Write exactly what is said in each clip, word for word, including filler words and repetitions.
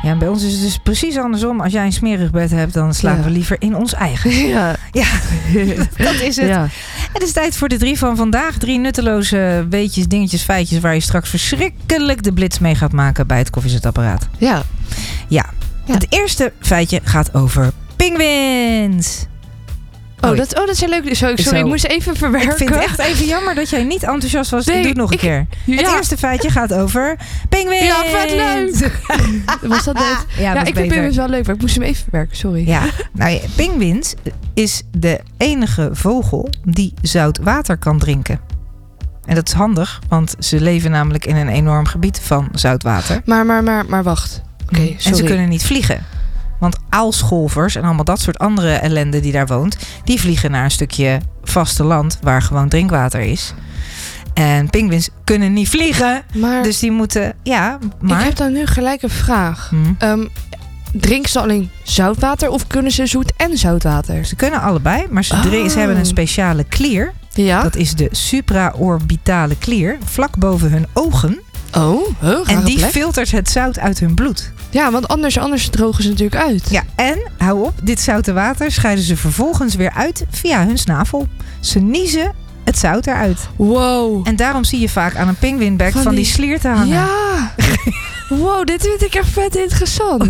Ja, en bij ons is het dus precies andersom. Als jij een smerig bed hebt, dan slapen Ja. we liever in ons eigen. Ja. Ja, dat is het. Ja. Het is tijd voor de drie van vandaag. Drie nutteloze weetjes, dingetjes, feitjes... waar je straks verschrikkelijk de blitz mee gaat maken bij het koffiezetapparaat. Ja. Ja. Ja. Het eerste feitje gaat over pinguïns. Oh, Oei. dat, oh, dat is een leuk. Sorry, Zo. ik moest even verwerken. Ik vind het echt even jammer dat jij niet enthousiast was. Nee, ik doe het nog een ik- keer. Ja. Het eerste feitje gaat over pinguïns. Ja, vet leuk. Was dat net? Ja, Ja, dat is ik vind beter. pinguïns wel leuk, maar ik moest hem even verwerken. Sorry. Ja, nou ja, pinguïns is de enige vogel die zout water kan drinken. En dat is handig, want ze leven namelijk in een enorm gebied van zoutwater. Maar, maar, maar, maar wacht. Oké, En sorry. ze kunnen niet vliegen. Want aalscholvers en allemaal dat soort andere ellende die daar woont... die vliegen naar een stukje vasteland waar gewoon drinkwater is. En pinguïns kunnen niet vliegen. Maar Dus die moeten... Ja, maar... ik heb dan nu gelijk een vraag. Hm. Um, drinken ze alleen zoutwater of kunnen ze zoet en zoutwater? Ze kunnen allebei, maar ze, dre- Oh. ze hebben een speciale klier. Ja. Dat is de supraorbitale klier, vlak boven hun ogen. Oh, huh, En die plek. filtert het zout uit hun bloed. Ja, want anders, anders drogen ze natuurlijk uit. Ja, en, hou op, dit zoute water scheiden ze vervolgens weer uit via hun snavel. Ze niezen het zout eruit. Wow. En daarom zie je vaak aan een pinguïnbek van, Van die die- slierten hangen. Ja. Wow, dit vind ik echt vet interessant.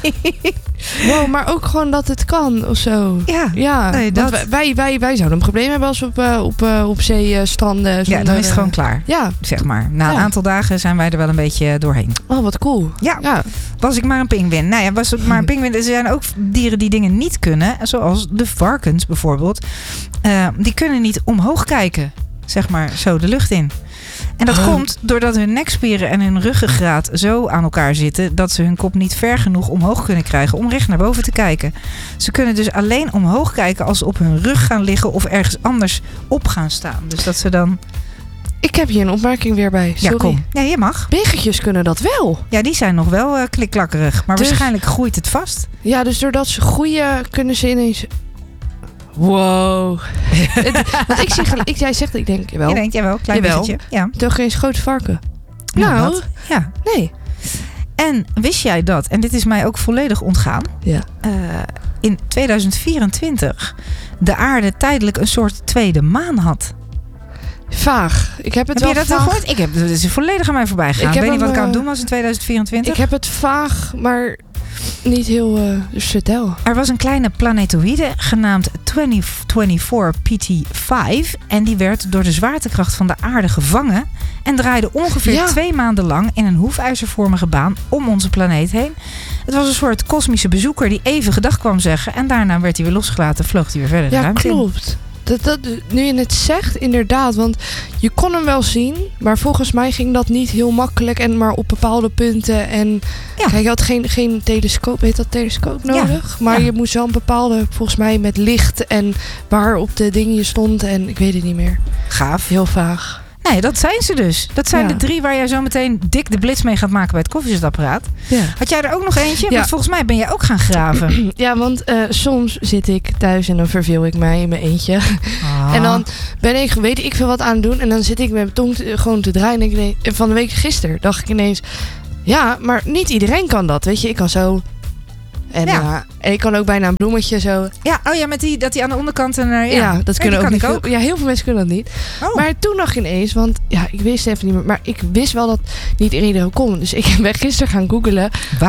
Wow, maar ook gewoon dat het kan of zo. Ja, Ja, Nee, want dat- wij, wij, wij zouden een probleem hebben als we op, uh, op, uh, op zee uh, stranden. ja, zonder, dan is het uh, gewoon klaar, Ja, zeg maar. Na een Ja. aantal dagen zijn wij er wel een beetje doorheen. oh wat cool. Ja, Ja, was ik maar een pinguïn. Nou ja, was het maar een pinguïn. Er zijn ook dieren die dingen niet kunnen. Zoals de varkens bijvoorbeeld. Uh, die kunnen niet omhoog kijken. Zeg maar zo de lucht in. En dat Oh. komt doordat hun nekspieren en hun ruggengraat zo aan elkaar zitten... dat ze hun kop niet ver genoeg omhoog kunnen krijgen om recht naar boven te kijken. Ze kunnen dus alleen omhoog kijken als ze op hun rug gaan liggen... of ergens anders op gaan staan. Dus dat ze dan... ik heb hier een opmerking weer bij. Sorry. Ja, kom. Ja, je mag. Biggetjes kunnen dat wel. Ja, die zijn nog wel uh, klikklakkerig. Maar Dus- waarschijnlijk groeit het vast. Ja, dus doordat ze groeien kunnen ze ineens... Wow. Het- Want ik zie gelijk... Ik, jij zegt, ik denk, jawel. Je denkt, jawel, klein Jawel. biggetje. Ja. Toch geen groot varken? Ja, Nou, dat. Ja. nee. En wist jij dat, en dit is mij ook volledig ontgaan... Ja. Uh, in tweeduizend vierentwintig de aarde tijdelijk een soort tweede maan had? Vaag. Ik heb het Heb je wel dat al vaag... gehoord? Ik heb, het is volledig aan mij voorbij gegaan. Ik Ik heb weet niet wat hem, ik aan het uh, doen was in tweeduizend vierentwintig. Ik heb het vaag, maar niet heel... Uh, dus vertel. Er was een kleine planetoïde genaamd twintig vierentwintig P T vijf... en die werd door de zwaartekracht van de aarde gevangen... en draaide ongeveer Ja. twee maanden lang in een hoefijzervormige baan om onze planeet heen. Het was een soort kosmische bezoeker die even gedag kwam zeggen... en daarna werd hij weer losgelaten, vloog hij weer verder de Ja, ruimte in. klopt. Dat, dat, nu je het zegt, inderdaad. Want je kon hem wel zien. Maar volgens mij ging dat niet heel makkelijk. En maar op bepaalde punten. En Ja. kijk, je had geen, geen telescoop. Heet dat telescoop nodig? Maar Ja. je moest wel een bepaalde, volgens mij met licht. En waar op de dingen je stond. En ik weet het niet meer. Gaaf. Heel vaag. Nee, dat zijn ze dus. Dat zijn Ja. de drie waar jij zo meteen dik de blitz mee gaat maken bij het koffiezetapparaat. Ja. Had jij er ook nog eentje? Ja. Want volgens mij ben jij ook gaan graven. Ja, want uh, soms zit ik thuis en dan verveel ik mij in mijn eentje. Ah. En dan ben ik, weet ik veel wat aan het doen. En dan zit ik met mijn tong te- gewoon te draaien. En ik denk, en van de week gisteren dacht ik ineens... Ja, maar niet iedereen kan dat. Weet je, ik kan zo... En, Ja. ja. en ik kan ook bijna een bloemetje zo. Ja, oh ja, met die, dat die aan de onderkant... En, uh, Ja, ja. dat Nee, kunnen die ook, kan niet ik veel- Ja, heel veel mensen kunnen dat niet. Oh. Maar toen dacht ik ineens, want ja, ik wist even niet meer. Maar ik wist wel dat niet iedereen kon. Dus ik ben gisteren gaan googlen.